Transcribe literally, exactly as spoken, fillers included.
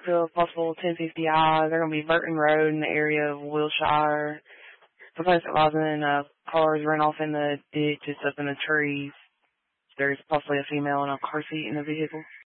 Feel if possible, ten fifty I. They're going to be Burton Road in the area of Wilshire. The place that was in, uh, cars ran off in the ditch, it's up in the trees. There's possibly a female in a car seat in the vehicle.